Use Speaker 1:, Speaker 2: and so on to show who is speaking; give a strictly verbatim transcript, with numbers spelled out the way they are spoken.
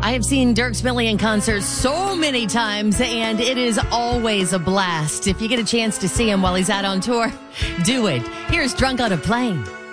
Speaker 1: I have seen Dierks Bentley in concert so many times, and it is always a blast. If you get a chance to see him while he's out on tour, do it. Here's Drunk on a Plane.